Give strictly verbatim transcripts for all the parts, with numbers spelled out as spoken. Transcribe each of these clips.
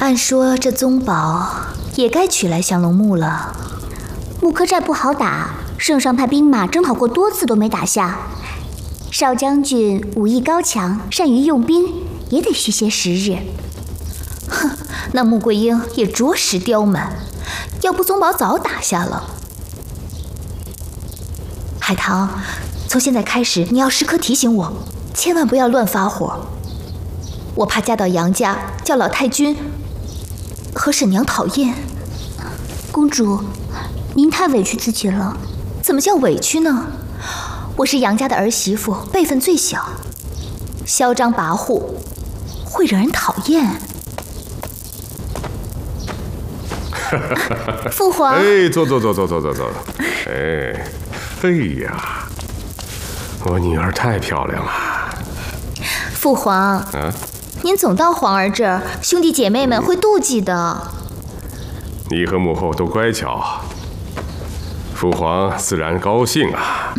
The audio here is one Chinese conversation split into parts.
按说这宗保也该取来降龙木了。 木柯寨不好打，圣上派兵马征讨过多次都没打下。少将军武艺高强，善于用兵，也得需些时日。 哼，那穆桂英也着实刁蛮，要不宗保早打下了。海棠，从现在开始，你要时刻提醒我，千万不要乱发火。我怕嫁到杨家，叫老太君和沈娘讨厌。 公主，您太委屈自己了。 怎么叫委屈呢？我是杨家的儿媳妇，辈分最小，嚣张跋扈会惹人讨厌。父皇， 哎，坐坐坐坐坐坐坐。哎，哎呀，我女儿太漂亮了。 父皇， 啊， 您总到皇儿这儿，兄弟姐妹们会妒忌的。 你和母后都乖巧，父皇自然高兴啊。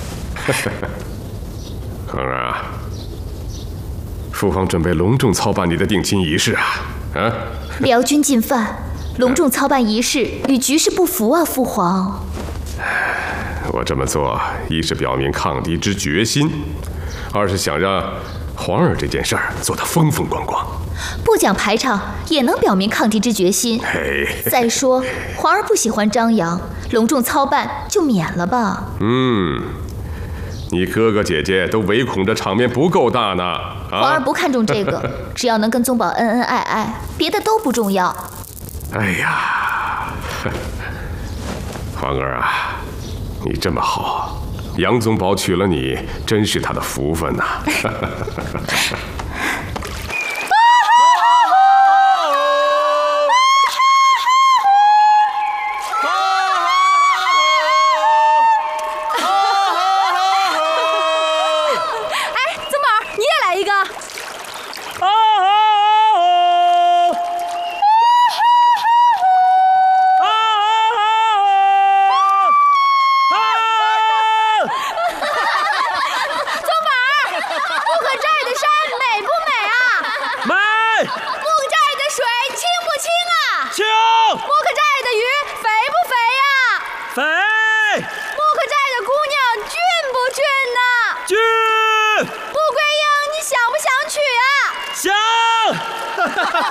恒儿啊，父皇准备隆重操办你的定亲仪式啊！啊！ 辽军进犯，隆重操办仪式与局势不符啊，父皇。 我这么做，一是表明抗敌之决心，二是想让皇儿这件事儿做得风风光光。 不讲排场也能表明抗敌之决心。 嘿， 再说皇儿不喜欢张扬，隆重操办就免了吧。 嗯，你哥哥姐姐都唯恐这场面不够大呢。啊、 皇儿不看重这个，只要能跟宗保恩恩爱爱，别的都不重要。 哎呀，皇儿啊，你这么好，杨宗保娶了你，真是他的福分呐。